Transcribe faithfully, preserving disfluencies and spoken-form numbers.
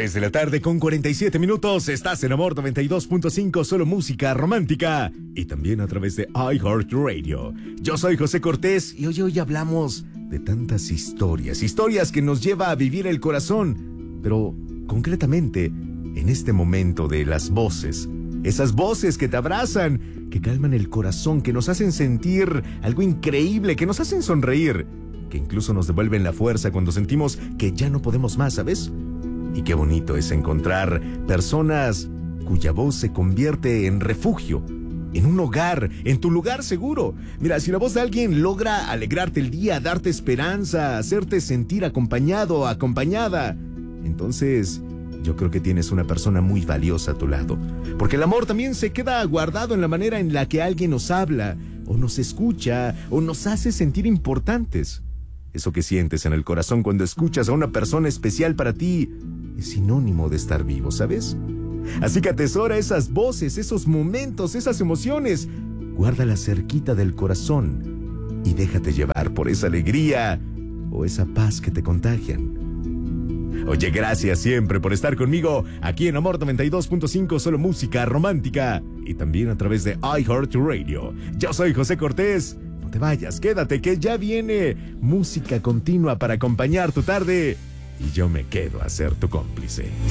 tres de la tarde con cuarenta y siete minutos. Estás en Amor noventa y dos punto cinco, solo música romántica. Y también a través de iHeartRadio. Yo soy José Cortés y hoy, hoy hablamos de tantas historias. Historias que nos lleva a vivir el corazón. Pero concretamente, en este momento de las voces. Esas voces que te abrazan, que calman el corazón, que nos hacen sentir algo increíble, que nos hacen sonreír, que incluso nos devuelven la fuerza cuando sentimos que ya no podemos más, ¿sabes? Y qué bonito es encontrar personas cuya voz se convierte en refugio, en un hogar, en tu lugar seguro. Mira, si la voz de alguien logra alegrarte el día, darte esperanza, hacerte sentir acompañado, acompañada, entonces yo creo que tienes una persona muy valiosa a tu lado. Porque el amor también se queda guardado en la manera en la que alguien nos habla, o nos escucha, o nos hace sentir importantes. Eso que sientes en el corazón cuando escuchas a una persona especial para ti es sinónimo de estar vivo, ¿sabes? Así que atesora esas voces, esos momentos, esas emociones. Guárdalas cerquita del corazón y déjate llevar por esa alegría o esa paz que te contagian. Oye, gracias siempre por estar conmigo aquí en Amor noventa y dos punto cinco, solo música romántica. Y también a través de iHeartRadio. Yo soy José Cortés. No te vayas, quédate que ya viene música continua para acompañar tu tarde. Y yo me quedo a ser tu cómplice.